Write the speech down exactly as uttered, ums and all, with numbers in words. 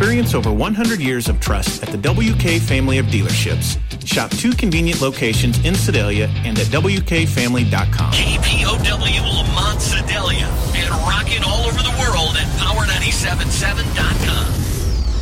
Experience over one hundred years of trust at the W K family of dealerships. Shop two convenient locations in Sedalia and at W K family dot com. K P O W Lamont Sedalia and rocking all over the world at power nine seven seven dot com.